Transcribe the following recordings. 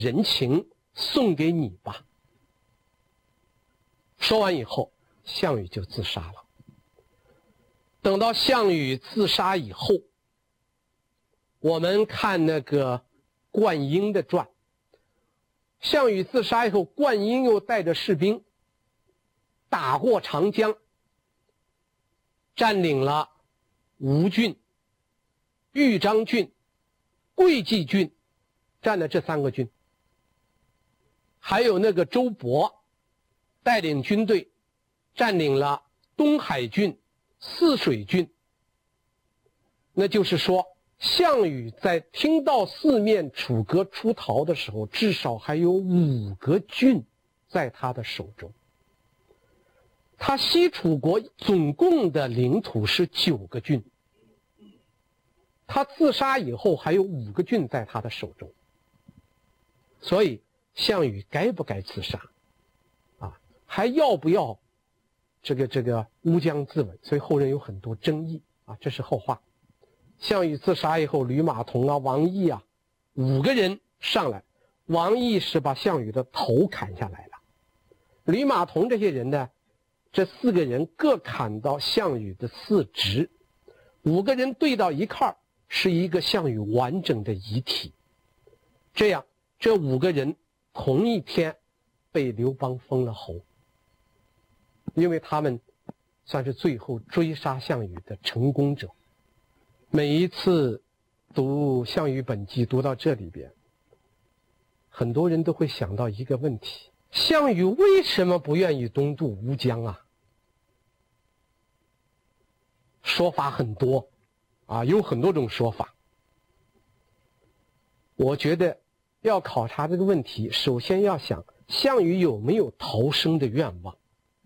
人情送给你吧。说完以后，项羽就自杀了。等到项羽自杀以后，我们看那个灌婴的传，项羽自杀以后，灌婴又带着士兵打过长江，占领了吴郡、豫章郡、会稽郡，占了这3个郡。还有那个周勃带领军队占领了东海郡、泗水郡。那就是说，项羽在听到四面楚歌出逃的时候，至少还有5个郡在他的手中。他西楚国总共的领土是9个郡，他自杀以后还有5个郡在他的手中。所以项羽该不该自杀啊？还要不要这个乌江自刎？所以后人有很多争议啊，这是后话。项羽自杀以后，吕马童啊、王毅啊5个人上来，王毅是把项羽的头砍下来了，吕马童这些人呢，这4个人各砍到项羽的4肢，5个人对到一块儿，是一个项羽完整的遗体。这样这5个人同一天被刘邦封了侯，因为他们算是最后追杀项羽的成功者。每一次读《项羽本纪》读到这里边，很多人都会想到一个问题：项羽为什么不愿意东渡乌江啊？说法很多啊，有很多种说法。我觉得要考察这个问题，首先要想项羽有没有逃生的愿望。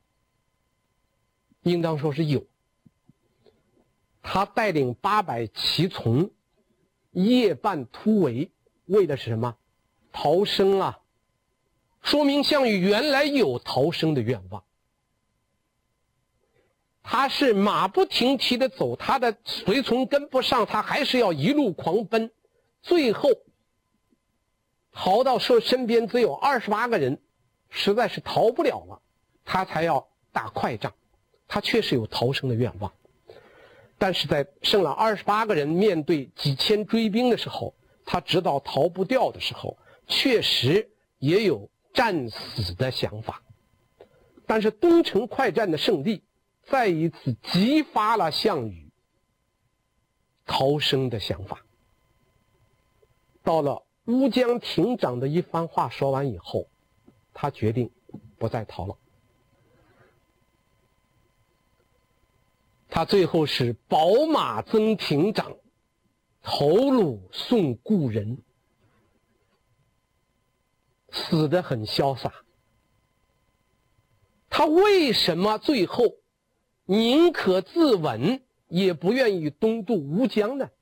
应当说是有。他带领800骑从夜半突围，为的是什么？逃生啊！说明项羽原来有逃生的愿望。他是马不停蹄的走，他的随从跟不上，他还是要一路狂奔，最后逃到身边只有28个人，实在是逃不了了，他才要打快仗。他确实有逃生的愿望，但是在剩了28个人面对几千追兵的时候，他知道逃不掉的时候，确实也有战死的想法。但是东城快战的胜利再一次激发了项羽逃生的想法。到了乌江亭长的一番话说完以后，他决定不再逃了。他最后是宝马增亭长，头颅送故人，死得很潇洒。他为什么最后宁可自刎也不愿意东渡乌江呢？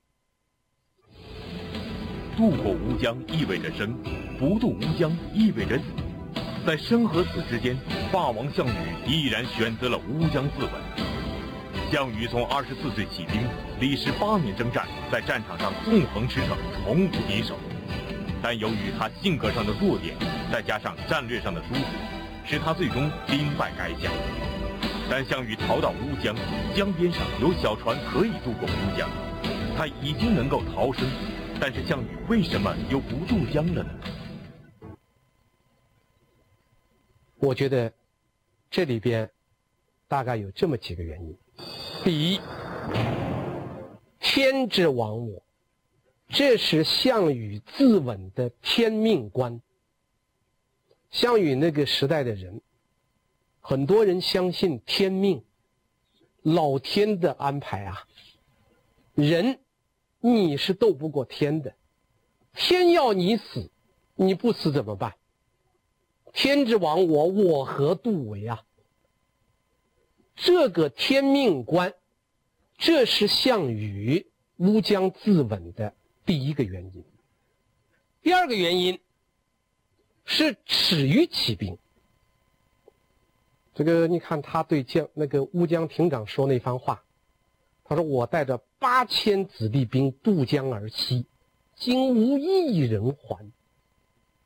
渡过乌江意味着生，不渡乌江意味着死。在生和死之间，霸王项羽毅然选择了乌江自刎。项羽从24岁起兵，历时8年征战，在战场上纵横驰骋，从无敌手。但由于他性格上的弱点，再加上战略上的疏忽，使他最终兵败垓下。但项羽逃到乌江，江边上有小船可以渡过乌江，他已经能够逃生，但是项羽为什么又不渡江了呢？ 我觉得这里边大概有这么几个原因。第一，天之亡我，这是项羽自刎的天命观。项羽那个时代的人，很多人相信天命，老天的安排啊。人你是斗不过天的，天要你死，你不死怎么办？天之亡我，我何度为啊？这个天命观，这是项羽乌江自刎的第一个原因。第二个原因是耻于骑兵。这个你看他对那个乌江亭长说那番话，他说我带着8000子弟兵渡江而西，今无一人还。